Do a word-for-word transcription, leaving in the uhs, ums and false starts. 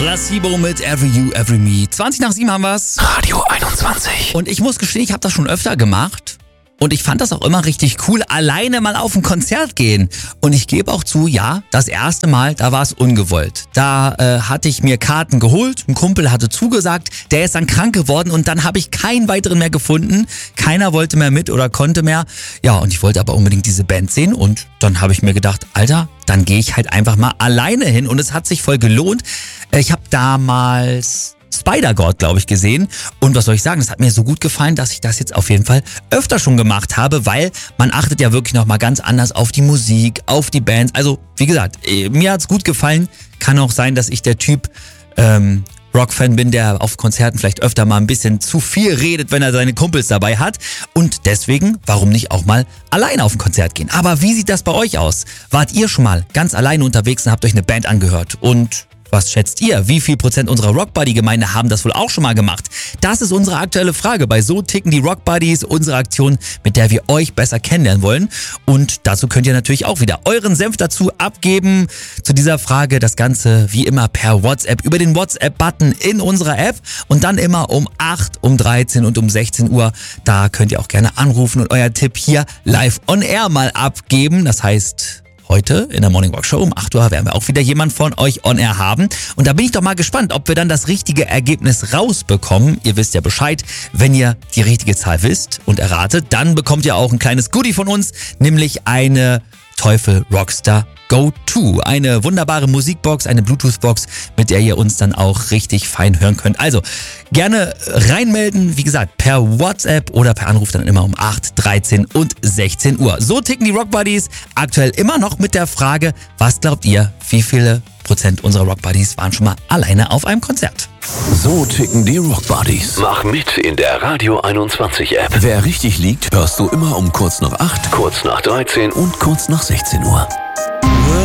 Placebo mit Every You, Every Me. zwanzig nach sieben haben wir's. Radio einundzwanzig. Und ich muss gestehen, ich habe das schon öfter gemacht. Und ich fand das auch immer richtig cool, alleine mal auf ein Konzert gehen. Und ich gebe auch zu, ja, das erste Mal, da war es ungewollt. Da äh, hatte ich mir Karten geholt, ein Kumpel hatte zugesagt, der ist dann krank geworden und dann habe ich keinen weiteren mehr gefunden. Keiner wollte mehr mit oder konnte mehr. Ja, und ich wollte aber unbedingt diese Band sehen und dann habe ich mir gedacht, Alter, dann gehe ich halt einfach mal alleine hin und es hat sich voll gelohnt. Ich habe damals Spider-God, glaube ich, gesehen. Und was soll ich sagen, das hat mir so gut gefallen, dass ich das jetzt auf jeden Fall öfter schon gemacht habe, weil man achtet ja wirklich nochmal ganz anders auf die Musik, auf die Bands. Also, wie gesagt, mir hat's gut gefallen. Kann auch sein, dass ich der Typ ähm, Rock-Fan bin, der auf Konzerten vielleicht öfter mal ein bisschen zu viel redet, wenn er seine Kumpels dabei hat. Und deswegen, warum nicht auch mal alleine auf ein Konzert gehen? Aber wie sieht das bei euch aus? Wart ihr schon mal ganz alleine unterwegs und habt euch eine Band angehört? Und was schätzt ihr? Wie viel Prozent unserer Rockbuddy-Gemeinde haben das wohl auch schon mal gemacht? Das ist unsere aktuelle Frage bei So ticken die Rockbuddies, unsere Aktion, mit der wir euch besser kennenlernen wollen. Und dazu könnt ihr natürlich auch wieder euren Senf dazu abgeben. Zu dieser Frage das Ganze wie immer per WhatsApp über den WhatsApp-Button in unserer App und dann immer um acht, um dreizehn und um sechzehn Uhr. Da könnt ihr auch gerne anrufen und euer Tipp hier live on air mal abgeben. Das heißt, heute in der Morning Rock Show um acht Uhr werden wir auch wieder jemand von euch on air haben. Und da bin ich doch mal gespannt, ob wir dann das richtige Ergebnis rausbekommen. Ihr wisst ja Bescheid, wenn ihr die richtige Zahl wisst und erratet, dann bekommt ihr auch ein kleines Goodie von uns, nämlich eine Teufel Rockstar Go To. Eine wunderbare Musikbox, eine Bluetooth-Box, mit der ihr uns dann auch richtig fein hören könnt. Also gerne reinmelden, wie gesagt, per WhatsApp oder per Anruf dann immer um acht, dreizehn und sechzehn Uhr. So ticken die Rockbuddies aktuell immer noch mit der Frage, was glaubt ihr, wie viele Prozent unserer Rockbuddies waren schon mal alleine auf einem Konzert? So ticken die Rockbuddies. Mach mit in der Radio einundzwanzig App. Wer richtig liegt, hörst du immer um kurz nach acht, Kurz nach dreizehn und kurz nach sechzehn Uhr.